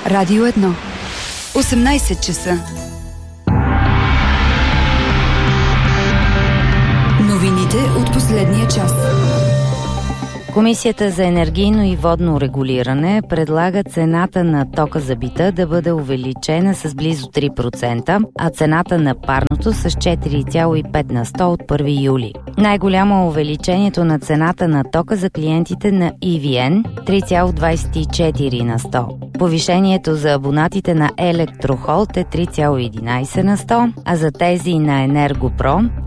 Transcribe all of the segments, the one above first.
Радио 1. 18 часа. Новините от последния час. Комисията за енергийно и водно регулиране предлага цената на тока за бита да бъде увеличена с близо 3%, а цената на парното с 4,5 на 100 от 1 юли. Най-голямо е увеличението на цената на тока за клиентите на EVN – 3,24 на 100. Повишението за абонатите на Електрохолд е 3,11 на 100, а за тези на Енергопро –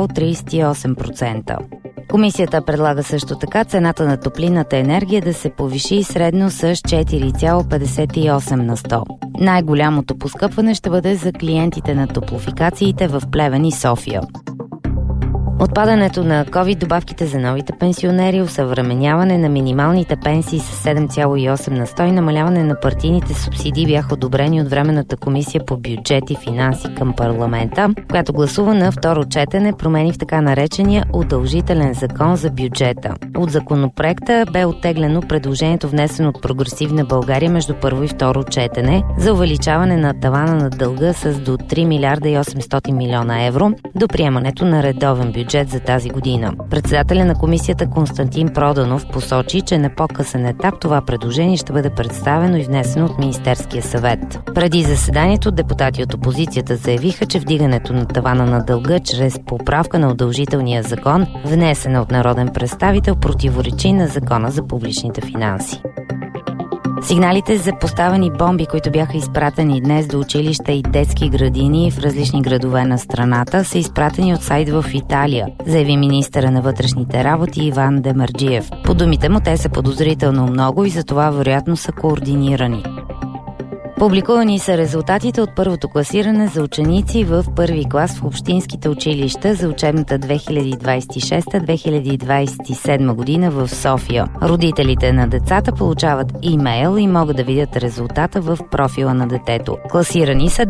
2,38%. Комисията предлага също така цената на топлинната енергия да се повиши средно с 4,58 на 100. Най-голямото поскъпване ще бъде за клиентите на топлофикациите в Плевен и София. Отпадането на COVID добавките за новите пенсионери, усъвременяване на минималните пенсии с 7,8 на 100 и намаляване на партийните субсидии бяха одобрени от Временната комисия по бюджет и финанси към парламента, която гласува на второ четене промени в така наречения удължителен закон за бюджета. От законопроекта бе оттеглено предложението, внесено от Прогресивна България между първо и второ четене за увеличаване на тавана на дълга с до 3 милиарда и 800 милиона евро до приемането на редовен бюджет за тази година. Председателя на комисията Константин Проданов посочи, че на по-късен етап това предложение ще бъде представено и внесено от Министерския съвет. Преди заседанието депутати от опозицията заявиха, че вдигането на тавана на дълга чрез поправка на удължителния закон, внесена от народен представител, противоречи на Закона за публичните финанси. Сигналите за поставени бомби, които бяха изпратени днес до училища и детски градини в различни градове на страната, са изпратени от сайт в Италия, заяви министъра на вътрешните работи Иван Демерджиев. По думите му, те са подозрително много и затова вероятно са координирани. Публикувани са резултатите от първото класиране за ученици в първи клас в общинските училища за учебната 2026-2027 година в София. Родителите на децата получават имейл и могат да видят резултата в профила на детето. Класирани са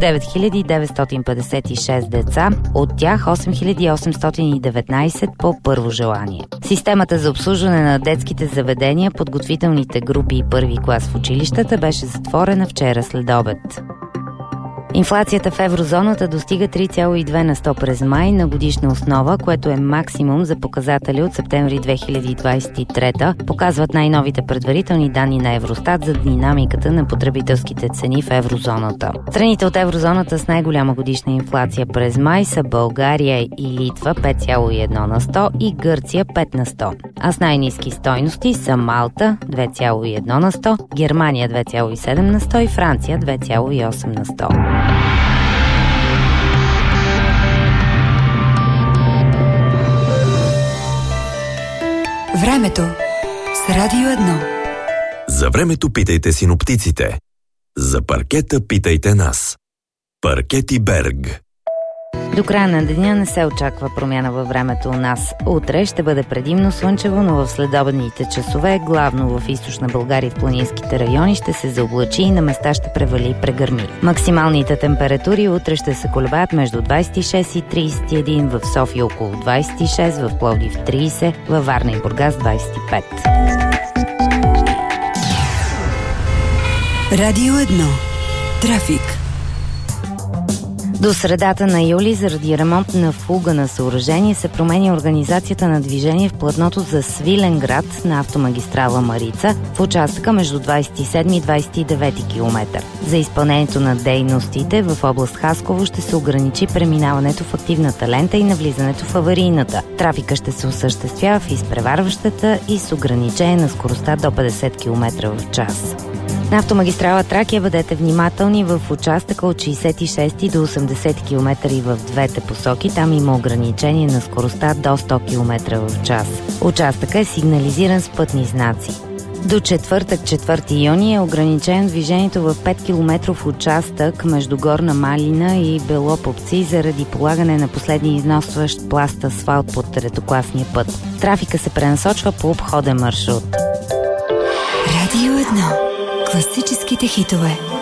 9956 деца, от тях 8819 по първо желание. Системата за обслужване на детските заведения, подготвителните групи и първи клас в училищата беше затворена вчера след обед. Инфлацията в еврозоната достига 3,2 на 100 през май на годишна основа, което е максимум за показатели от септември 2023, показват най-новите предварителни данни на Евростат за динамиката на потребителските цени в еврозоната. Страните от еврозоната с най-голяма годишна инфлация през май са България и Литва 5,1 на 100 и Гърция 5 на 100, а с най-ниски стойности са Малта 2,1 на 100, Германия 2,7 на 100 и Франция 2,8 на 100. Времето с Радио 1. За времето питайте синоптиците. За паркета питайте нас. Паркети Берг. До края на деня не се очаква промяна във времето у нас. Утре ще бъде предимно слънчево, но в следобедните часове, главно в източна България и в планинските райони, ще се заоблачи и на места ще превали и прегърми. Максималните температури утре ще се колебаят между 26 и 31, в София около 26, в Пловдив 30, във Варна и Бургас 25. Радио 1. Трафик. До средата на юли заради ремонт на фуга на съоръжение се променя организацията на движение в платното за Свиленград на автомагистрала Марица в участъка между 27 и 29 км. За изпълнението на дейностите в област Хасково ще се ограничи преминаването в активната лента и навлизането в аварийната. Трафика ще се осъществява в изпреварващата и с ограничение на скоростта до 50 км в час. На автомагистрала Тракия бъдете внимателни в участъка от 66 до 80 км и в двете посоки. Там има ограничение на скоростта до 100 км в час. Участъкът е сигнализиран с пътни знаци. До четвъртък, 4 юни, е ограничено движението в 5 км участък между Горна Малина и Белопопци заради полагане на последния износващ пласт асфалт под третокласния път. Трафика се пренасочва по обходен маршрут. Радио 1. Класическите хитове.